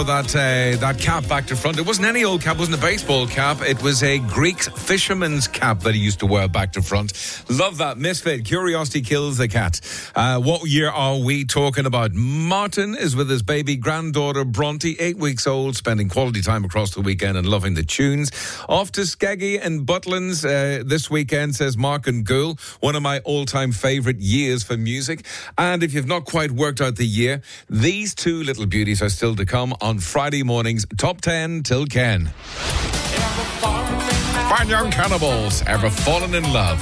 That cap back to front. It wasn't any old cap. It wasn't a baseball cap. It was a Greek fisherman's cap that he used to wear back to front. Love that. Misfit. Curiosity kills the cat. What year are we talking about? Martin is with his baby granddaughter Bronte, 8 weeks old, spending quality time across the weekend and loving the tunes. Off to Skeggy and Butlins this weekend, says Mark and Gould. One of my all-time favourite years for music. And if you've not quite worked out the year, these two little beauties are still to come on Friday morning's Top 10 till Ken. Fine Young Cannibals, Ever Fallen in Love.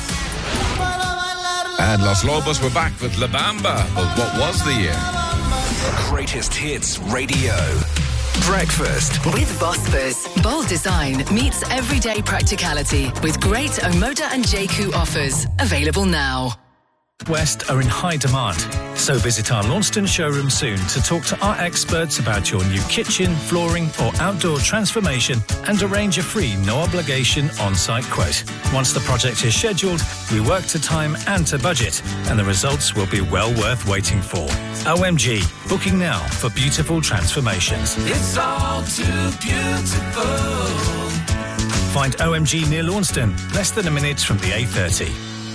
And Los Lobos were back with La Bamba. But what was the year? Greatest Hits Radio. Breakfast with Vosper. Bold design meets everyday practicality with great Omoda and JQ offers. Available now. West are in high demand, so visit our Launceston showroom soon to talk to our experts about your new kitchen, flooring or outdoor transformation and arrange a free, no-obligation on-site quote. Once the project is scheduled, we work to time and to budget, and the results will be well worth waiting for. OMG, booking now for beautiful transformations. It's all too beautiful. Find OMG near Launceston, less than a minute from the A30.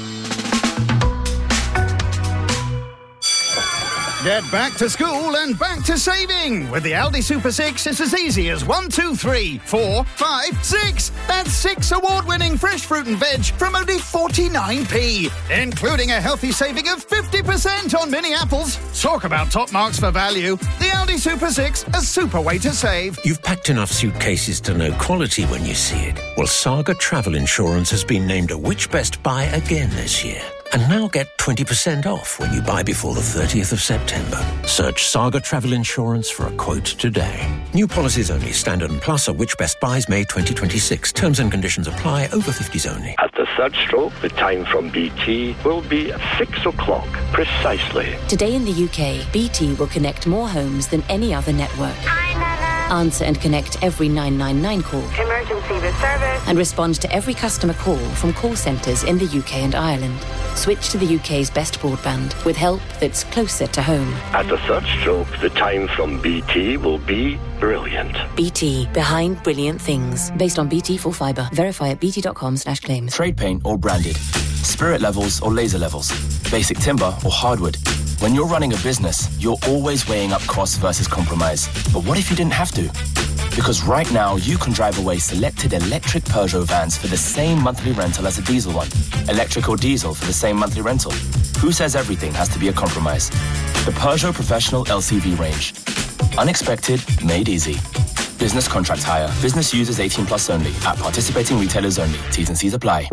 Get back to school and back to saving. With the Aldi Super 6, it's as easy as 1, 2, 3, 4, 5, 6. That's 6 award-winning fresh fruit and veg from only 49p, including a healthy saving of 50% on mini apples. Talk about top marks for value. The Aldi Super 6, a super way to save. You've packed enough suitcases to know quality when you see it. Well, Saga Travel Insurance has been named a Which Best Buy again this year. And now get 20% off when you buy before the 30th of September. Search Saga Travel Insurance for a quote today. New policies only. Standard and Plus are Which Best Buys May 2026. Terms and conditions apply. Over 50s only. At the third stroke, the time from BT will be 6 o'clock precisely. Today in the UK, BT will connect more homes than any other network. Answer and connect every 999 call. Emergency with service. And respond to every customer call from call centres in the UK and Ireland. Switch to the UK's best broadband with help that's closer to home. At the third stroke, the time from BT will be brilliant. BT, behind brilliant things. Based on BT Full Fibre. Verify at bt.com/claims. Trade paint or branded. Spirit levels or laser levels. Basic timber or hardwood. When you're running a business, you're always weighing up cost versus compromise. But what if you didn't have to? Because right now, you can drive away selected electric Peugeot vans for the same monthly rental as a diesel one. Electric or diesel for the same monthly rental. Who says everything has to be a compromise? The Peugeot Professional LCV range. Unexpected, made easy. Business contract hire. Business users 18 plus only. At participating retailers only. T's and C's apply.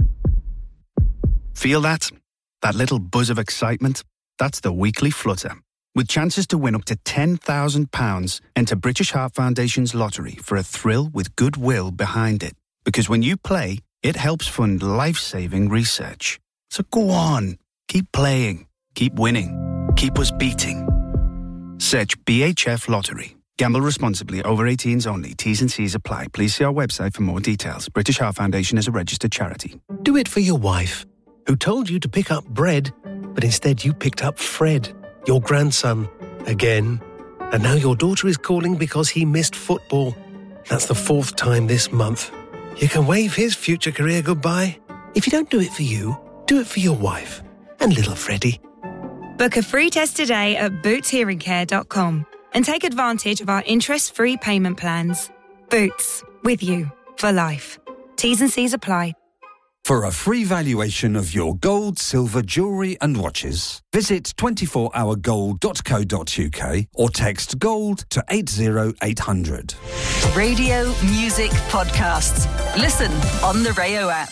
Feel that? That little buzz of excitement? That's the weekly flutter. With chances to win up to £10,000, enter British Heart Foundation's lottery for a thrill with goodwill behind it. Because when you play, it helps fund life-saving research. So go on. Keep playing. Keep winning. Keep us beating. Search BHF Lottery. Gamble responsibly. Over 18s only. T's and C's apply. Please see our website for more details. British Heart Foundation is a registered charity. Do it for your wife, who told you to pick up bread, but instead you picked up Fred, your grandson, again. And now your daughter is calling because he missed football. That's the 4th time this month. You can wave his future career goodbye. If you don't do it for you, do it for your wife and little Freddie. Book a free test today at bootshearingcare.com and take advantage of our interest-free payment plans. Boots, with you for life. T's and C's apply. For a free valuation of your gold, silver, jewellery and watches, visit 24hourgold.co.uk or text GOLD to 80800. Radio Music Podcasts. Listen on the Rayo app.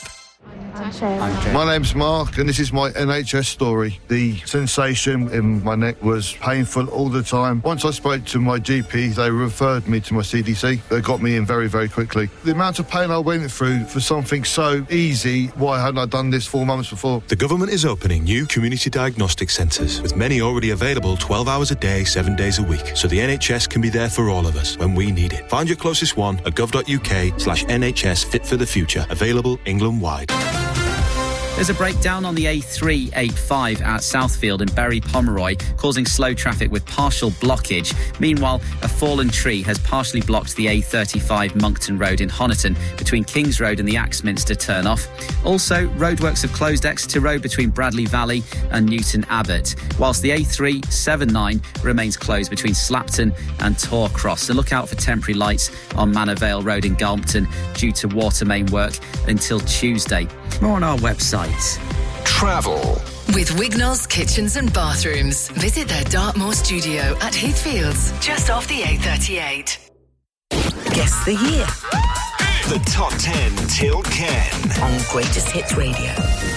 My name's Mark and this is my NHS story. The sensation in my neck was painful all the time. Once I spoke to my GP, they referred me to my CDC. They got me in very, very quickly. The amount of pain I went through for something so easy, why hadn't I done this 4 months before? The government is opening new community diagnostic centres, with many already available 12 hours a day, 7 days a week, so the NHS can be there for all of us when we need it. Find your closest one at gov.uk/NHS Fit for the Future, available England-wide. There's a breakdown on the A385 at Southfield in Bury Pomeroy, causing slow traffic with partial blockage. Meanwhile, a fallen tree has partially blocked the A35 Moncton Road in Honiton between Kings Road and the Axminster turn-off. Also, roadworks have closed Exeter Road between Bradley Valley and Newton Abbot, whilst the A379 remains closed between Slapton and Torcross. So look out for temporary lights on Manor Vale Road in Galmpton due to water main work until Tuesday. More on our website. Travel. With Wignall's Kitchens and Bathrooms. Visit their Dartmoor studio at Heathfields, just off the A38. Guess the year. The Top 10 till Ken. On Greatest Hits Radio.